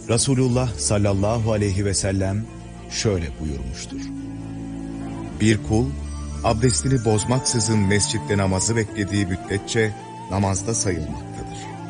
Resulullah sallallahu aleyhi ve sellem şöyle buyurmuştur. Bir kul, abdestini bozmaksızın mescitte namazı beklediği müddetçe namazda sayılmaktadır.